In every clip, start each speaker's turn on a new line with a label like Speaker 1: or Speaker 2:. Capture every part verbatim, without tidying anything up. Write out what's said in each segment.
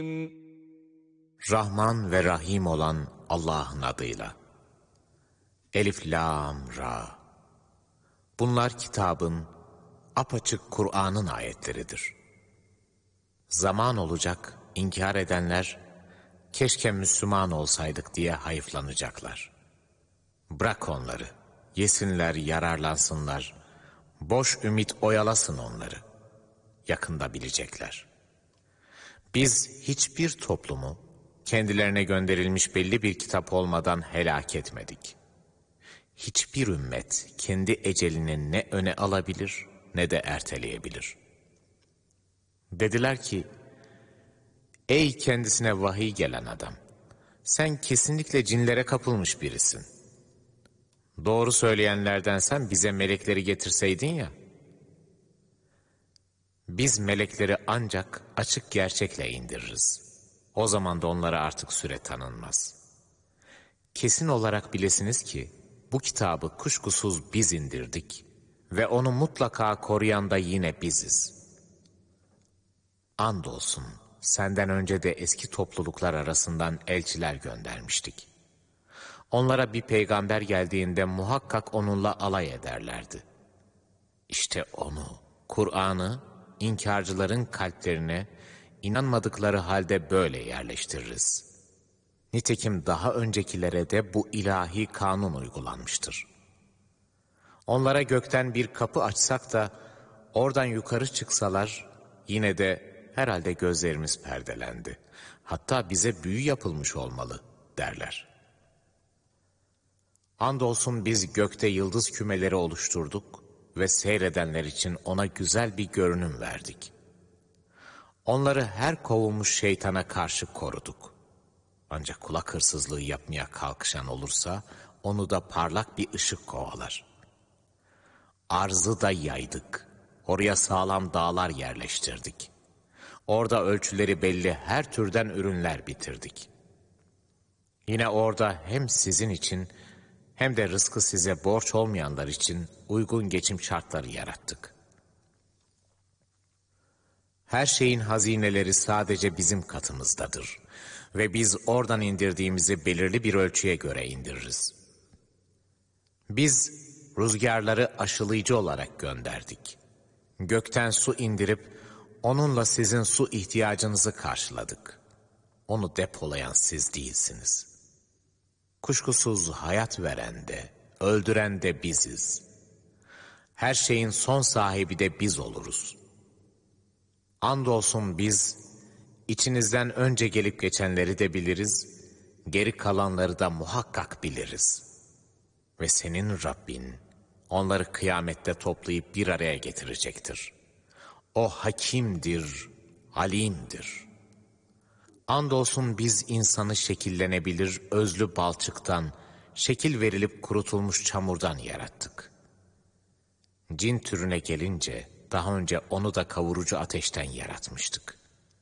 Speaker 1: Rahman ve Rahim olan Allah'ın adıyla. Elif, Lam, Ra. Bunlar kitabın, apaçık Kur'an'ın ayetleridir. Zaman olacak, inkar edenler, keşke Müslüman olsaydık diye hayıflanacaklar. Bırak onları, yesinler, yararlansınlar, boş ümit oyalasın onları. Yakında bilecekler. Biz hiçbir toplumu, kendilerine gönderilmiş belli bir kitap olmadan helak etmedik. Hiçbir ümmet kendi ecelini ne öne alabilir ne de erteleyebilir. Dediler ki, ey kendisine vahiy gelen adam, sen kesinlikle cinlere kapılmış birisin. Doğru söyleyenlerden sen bize melekleri getirseydin ya. Biz melekleri ancak açık gerçekle indiririz. O zaman da onlara artık süre tanınmaz. Kesin olarak bilesiniz ki, bu kitabı kuşkusuz biz indirdik ve onu mutlaka koruyan da yine biziz. Andolsun senden önce de eski topluluklar arasından elçiler göndermiştik. Onlara bir peygamber geldiğinde muhakkak onunla alay ederlerdi. İşte onu, Kur'an'ı, inkarcıların kalplerine inanmadıkları halde böyle yerleştiririz. Nitekim daha öncekilere de bu ilahi kanun uygulanmıştır. Onlara gökten bir kapı açsak da oradan yukarı çıksalar yine de herhalde gözlerimiz perdelendi. Hatta bize büyü yapılmış olmalı derler. Andolsun biz gökte yıldız kümeleri oluşturduk ve seyredenler için ona güzel bir görünüm verdik. Onları her kovulmuş şeytana karşı koruduk. Ancak kulak hırsızlığı yapmaya kalkışan olursa onu da parlak bir ışık kovalar. Arzı da yaydık. Oraya sağlam dağlar yerleştirdik. Orada ölçüleri belli her türden ürünler bitirdik. Yine orada hem sizin için hem de rızkı size borç olmayanlar için uygun geçim şartları yarattık. Her şeyin hazineleri sadece bizim katımızdadır ve biz oradan indirdiğimizi belirli bir ölçüye göre indiririz. Biz rüzgarları aşılayıcı olarak gönderdik. Gökten su indirip onunla sizin su ihtiyacınızı karşıladık. Onu depolayan siz değilsiniz. Kuşkusuz hayat veren de, öldüren de biziz. Her şeyin son sahibi de biz oluruz. Andolsun biz, içinizden önce gelip geçenleri de biliriz, geri kalanları da muhakkak biliriz. Ve senin Rabbin, onları kıyamette toplayıp bir araya getirecektir. O hakimdir, alimdir. Andolsun biz insanı şekillenebilir özlü balçıktan, şekil verilip kurutulmuş çamurdan yarattık. Cin türüne gelince, daha önce onu da kavurucu ateşten yaratmıştık.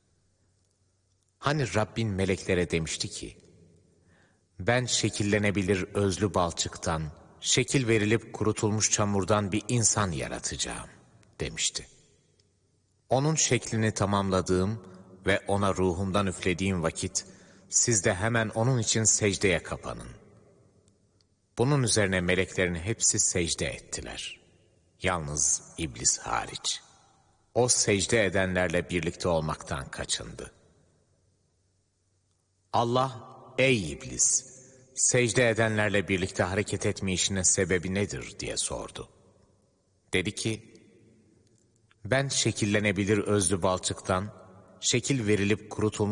Speaker 1: Hani Rabbin meleklere demişti ki, ben şekillenebilir özlü balçıktan, şekil verilip kurutulmuş çamurdan bir insan yaratacağım demişti. Onun şeklini tamamladığım ve ona ruhumdan üflediğim vakit, siz de hemen onun için secdeye kapanın. Bunun üzerine meleklerin hepsi secde ettiler. Yalnız iblis hariç. O secde edenlerle birlikte olmaktan kaçındı. Allah, ey iblis, secde edenlerle birlikte hareket etmeyişinin sebebi nedir diye sordu. Dedi ki, ben şekillenebilir özlü balçıktan, şekil verilip kurutulmuş